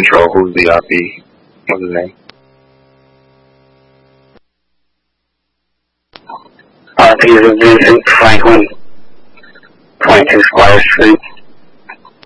Control, who's the RP? What's his name? RP is Vincent Franklin, 22 Squire Street.